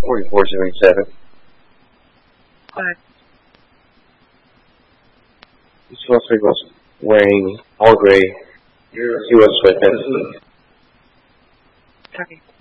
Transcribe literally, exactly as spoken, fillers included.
forty-four seventy-seven. Five. This suspect was wearing all gray U S sweatpants. Copy.